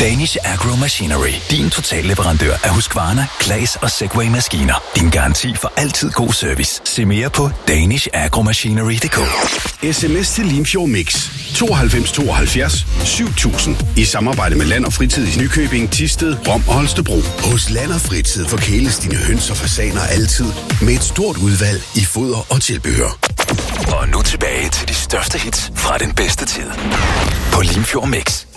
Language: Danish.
Danish Agro Machinery. Din totalleverandør af Husqvarna, Claas og Segway-maskiner. Din garanti for altid god service. Se mere på danishagromachinery.dk. SMS til Limfjord Mix 92 72 7000 i samarbejde med Land og Fritid i Nykøbing, Thisted, Rom og Holstebro. Hos Land og Fritid forkæles dine høns og fasaner altid med et stort udvalg i foder og tilbehør. Og nu tilbage til de største hits fra den bedste tid på Limfjord Mix.